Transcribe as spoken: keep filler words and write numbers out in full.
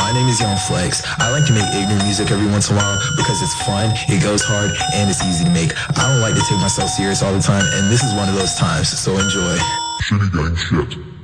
My name is Young Flex. I like to make ignorant music every once in a while because it's fun, it goes hard, and it's easy to make. I don't like to take myself serious all the time, and this is one of those times, so enjoy. Shitty gang shit.